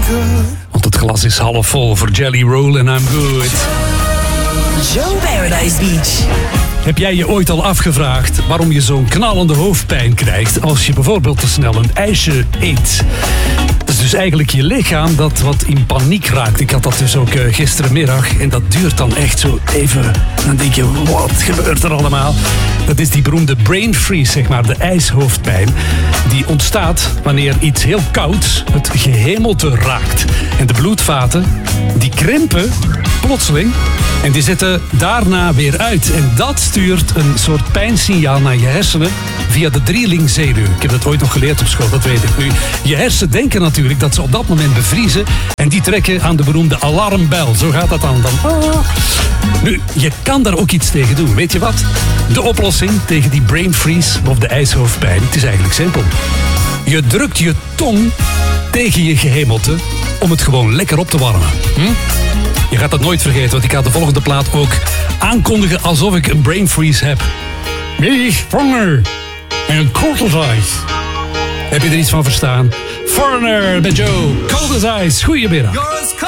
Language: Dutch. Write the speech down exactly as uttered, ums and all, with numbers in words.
Want het glas is half vol voor Jelly Roll en I'm Good. Joe Paradise Beach. Heb jij je ooit al afgevraagd waarom je zo'n knallende hoofdpijn krijgt als je bijvoorbeeld te snel een ijsje eet? Dat is dus eigenlijk je lichaam dat wat in paniek raakt. Ik had dat dus ook uh, gisterenmiddag en dat duurt dan echt zo even. Dan denk je, wat gebeurt er allemaal? Dat is die beroemde brain freeze, zeg maar, de ijshoofdpijn. Die ontstaat wanneer iets heel kouds het gehemelte raakt. En de bloedvaten, die krimpen plotseling en die zetten daarna weer uit. En dat stuurt een soort pijnsignaal naar je hersenen via de drielingzenuw. Ik heb dat ooit nog geleerd op school, dat weet ik nu. Je hersenen denken natuurlijk dat ze op dat moment bevriezen en die trekken aan de beroemde alarmbel. Zo gaat dat dan. dan. Ah. Nu, je kan daar ook iets tegen doen. Weet je wat? De oplossing tegen die brain freeze of de ijshoofdpijn, het is eigenlijk simpel. Je drukt je tong tegen je gehemelte om het gewoon lekker op te warmen. Hm? Je gaat dat nooit vergeten, want ik ga de volgende plaat ook aankondigen alsof ik een brain freeze heb. Wie Foreigner en Cold as Ice. Heb je er iets van verstaan? Foreigner met Joe, Cold as Ice. Goedemiddag.